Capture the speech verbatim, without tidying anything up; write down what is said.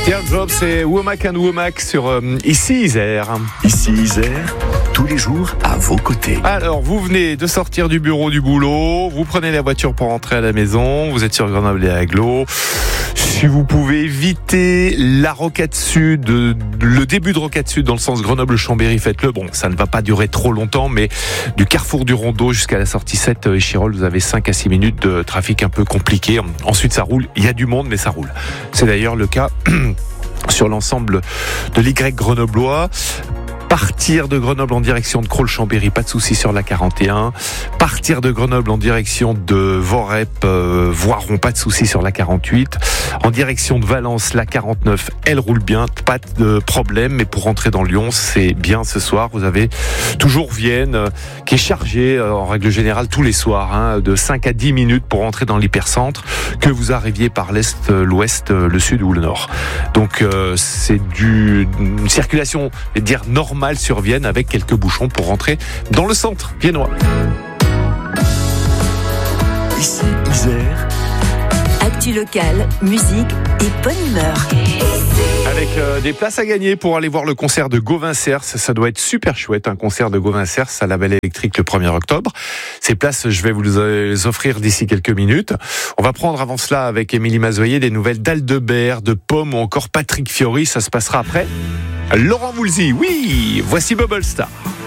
Teardrop, c'est Womack and Womack sur euh, Ici Isère. Ici Isère, tous les jours à vos côtés. Alors, vous venez de sortir du bureau du boulot, vous prenez la voiture pour rentrer à la maison, vous êtes sur Grenoble et Aglo. Si vous pouvez éviter la Rocade Sud, le début de Rocade Sud dans le sens Grenoble-Chambéry, faites-le. Bon, ça ne va pas durer trop longtemps, mais du carrefour du Rondeau jusqu'à la sortie sept et Chirol, vous avez cinq à six minutes de trafic un peu compliqué. Ensuite, ça roule. Il y a du monde, mais ça roule. C'est d'ailleurs le cas sur l'ensemble de l'Y grenoblois. Partir de Grenoble en direction de Crolles-Chambéry, pas de souci sur la quarante et un. Partir de Grenoble en direction de Vorep, euh, Voiron, pas de souci sur la quarante-huit. En direction de Valence, la quarante-neuf, elle roule bien, pas de problème. Mais pour rentrer dans Lyon, c'est bien ce soir. Vous avez toujours Vienne euh, qui est chargée euh, en règle générale tous les soirs, hein, de cinq à dix minutes pour rentrer dans l'hypercentre, que vous arriviez par l'est, euh, l'ouest, euh, le sud ou le nord. Donc euh, c'est du, une circulation, je vais dire normale sur Vienne avec quelques bouchons pour rentrer dans le centre viennois. Ici Isère. Actu locale, musique et bonne humeur. Avec euh, des places à gagner pour aller voir le concert de Gauvin Cers. Ça doit être super chouette, un concert de Gauvin Cers à la Belle Électrique le premier octobre. Ces places, je vais vous les offrir d'ici quelques minutes. On va prendre avant cela avec Émilie Mazoyer des nouvelles d'Aldebert, de Pomme ou encore Patrick Fiori. Ça se passera après Laurent Voulzy. Oui, voici Bubble Star.